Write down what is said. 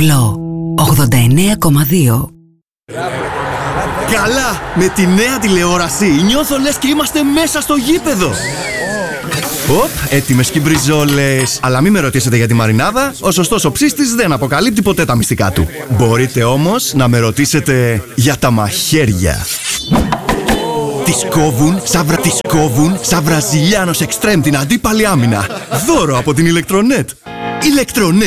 Γκλό 89,2. Καλά! Με τη νέα τηλεόραση νιώθω λες και είμαστε μέσα στο γήπεδο. Οπ, έτοιμες και μπριζόλες. Αλλά μην με ρωτήσετε για τη μαρινάδα. Ο σωστός ο ψίστης δεν αποκαλύπτει ποτέ τα μυστικά του. Μπορείτε όμως να με ρωτήσετε για τα μαχαίρια. Τις κόβουν σαν Βραζιλιάνος εξτρέμ την αντίπαλη άμυνα. Δώρο από την Ηλεκτρονέτ. Ηλεκτρονέτ.